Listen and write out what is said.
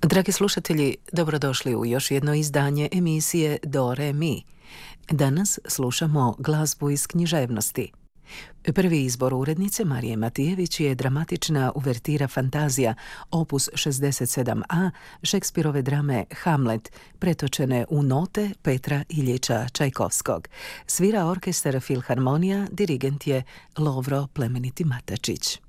Dragi slušatelji, dobrodošli u još jedno izdanje emisije Do Re Mi. Danas slušamo glazbu iz književnosti. Prvi izbor urednice Marije Matijević je dramatična uvertira Fantazija, opus 67a Šekspirove drame Hamlet, pretočene u note Petra Iljiča Čajkovskog. Svira orkestar Filharmonija, dirigent je Lovro Plemeniti Matačić.